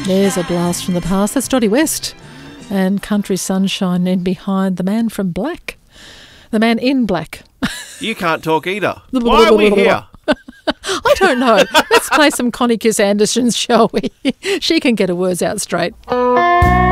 There's a blast from the past. That's Dottie West and Country Sunshine, and behind the man from Black. The man in black. You can't talk either. Why are we here? I don't know. Let's play some Connie Kiss Anderson, shall we? She can get her words out straight.